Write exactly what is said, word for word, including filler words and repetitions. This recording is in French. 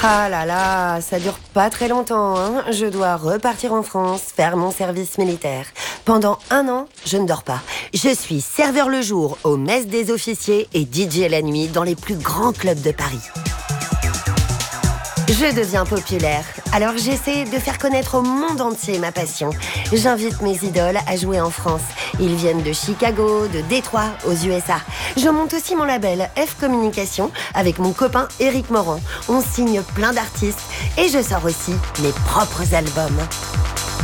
Ah là là, ça dure pas très longtemps, hein. Je dois repartir en France, faire mon service militaire. Pendant un an, je ne dors pas. Je suis serveur le jour aux messes des officiers et D J la nuit dans les plus grands clubs de Paris. Je deviens populaire, alors j'essaie de faire connaître au monde entier ma passion. J'invite mes idoles à jouer en France. Ils viennent de Chicago, de Détroit, aux U S A. Je monte aussi mon label F Communication avec mon copain Éric Morand. On signe plein d'artistes et je sors aussi mes propres albums.